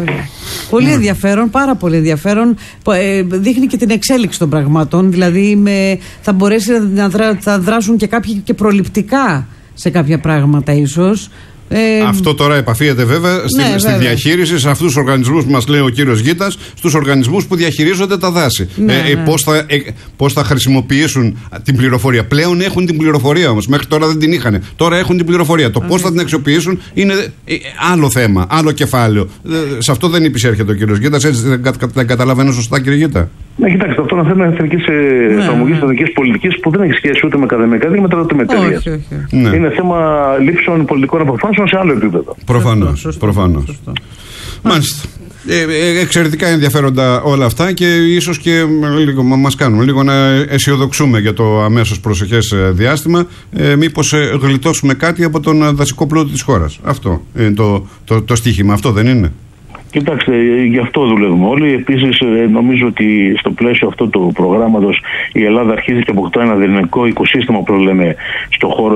Πολύ ενδιαφέρον, πάρα πολύ ενδιαφέρον. Δείχνει και την εξέλιξη των πραγμάτων. Δηλαδή θα μπορέσει να δράσουν και κάποιοι και προληπτικά σε κάποια πράγματα ίσως. Αυτό τώρα επαφίεται βέβαια στη διαχείριση, σε αυτούς τους οργανισμούς που μας λέει ο κύριος Γίτας, στους οργανισμούς που διαχειρίζονται τα δάση. Πώς θα χρησιμοποιήσουν την πληροφορία. Πλέον έχουν την πληροφορία όμως. Μέχρι τώρα δεν την είχαν. Τώρα έχουν την πληροφορία. Το πώς θα την αξιοποιήσουν είναι άλλο θέμα, άλλο κεφάλαιο. Σε αυτό δεν υπησέρχεται ο κύριος Γίτας. Έτσι δεν καταλαβαίνω σωστά, κύριε Γίτα? Ναι, κοιτάξτε, αυτό είναι ένα θέμα εθνικής εφαρμογής εθνικής πολιτικής που δεν έχει σχέση ούτε με ακαδημαϊκά ούτε με εταιρείες. Είναι θέμα λήψεων πολιτικών αποφάσεων σε άλλο επίπεδο. Προφανώς. Μάλιστα. Εξαιρετικά ενδιαφέροντα όλα αυτά και ίσως και λίγο μας κάνουν λίγο να αισιοδοξούμε για το αμέσως προσεχές διάστημα. Μήπως γλιτώσουμε κάτι από τον δασικό πλούτο της χώρας. Αυτό είναι το στοίχημα, αυτό δεν είναι? Κοιτάξτε, γι' αυτό δουλεύουμε όλοι. Επίσης, νομίζω ότι στο πλαίσιο αυτού του προγράμματος η Ελλάδα αρχίζει και αποκτά ένα δυναμικό οικοσύστημα που λέμε στον χώρο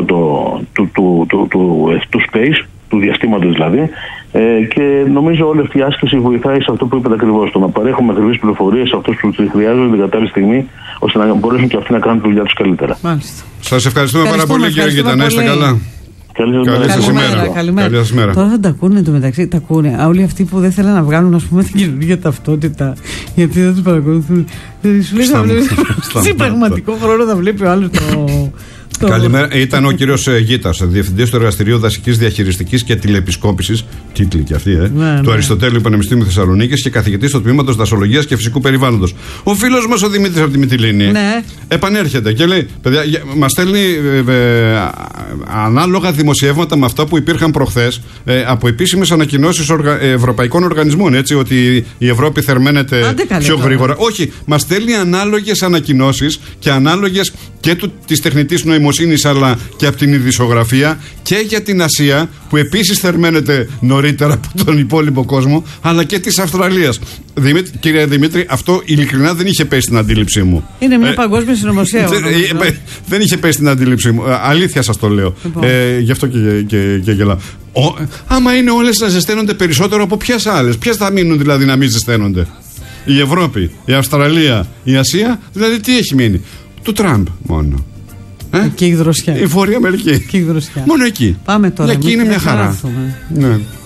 του space, του διαστήματος δηλαδή. Και νομίζω όλη αυτή η άσκηση βοηθάει σε αυτό που είπατε ακριβώς, το να παρέχουμε ακριβείς πληροφορίες σε αυτούς που τις χρειάζονται την κατάλληλη στιγμή, ώστε να μπορέσουν και αυτοί να κάνουν τη δουλειά τους καλύτερα. Μάλιστα. Σας ευχαριστούμε πάρα πολύ, κύριε Γίτα. Να είστε καλά. Καλημέρα. Τώρα θα τα ακούνε εντωμεταξύ. Τα ακούνε. Όλοι αυτοί που δεν θέλουν να βγάλουν, ας πούμε, την καινούργια ταυτότητα, γιατί δεν τους παρακολουθούν. Σου λέει σε πραγματικό χρόνο θα βλέπει ο άλλος το. Καλημέρα. Ήταν ο κύριος Γίτας, διευθυντής του Εργαστηρίου Δασικής Διαχειριστικής και Τηλεπισκόπησης, τίτλοι και αυτοί, του Αριστοτέλειου Πανεπιστήμιου Θεσσαλονίκης και καθηγητής του Τμήματος Δασολογίας και Φυσικού Περιβάλλοντος. Ο φίλος μας ο Δημήτρης από τη Μυτιλήνη επανέρχεται και λέει: παιδιά, μας στέλνει ανάλογα δημοσιεύματα με αυτά που υπήρχαν προχθές από επίσημες ανακοινώσεις ευρωπαϊκών οργανισμών. Έτσι, ότι η Ευρώπη θερμαίνεται πιο γρήγορα. Όχι, μας στέλνει ανάλογες ανακοινώσεις και ανάλογες και της τεχνητής νοημοσύνης αλλά και από την ειδησιογραφία και για την Ασία που επίσης θερμαίνεται νωρίτερα από τον υπόλοιπο κόσμο, αλλά και της Αυστραλίας. Κύριε Δημήτρη, αυτό ειλικρινά δεν είχε πέσει στην αντίληψή μου. Είναι μια παγκόσμια συνωμοσία. Δεν είχε πέσει στην αντίληψή μου. Αλήθεια σας το λέω. Γι' αυτό και γελάω. Άμα είναι όλες να ζεσταίνονται περισσότερο, από ποιες άλλες? Ποιες θα μείνουν δηλαδή να μην ζεσταίνονται? Η Ευρώπη, η Αυστραλία, η Ασία, δηλαδή τι έχει μείνει? Το Τραμπ μόνο. Και η δροσιά. Η Βόρεια Αμερική. Και η δροσιά. Μόνο εκεί. Πάμε τώρα. Εκεί είναι μια χαρά. Ναι.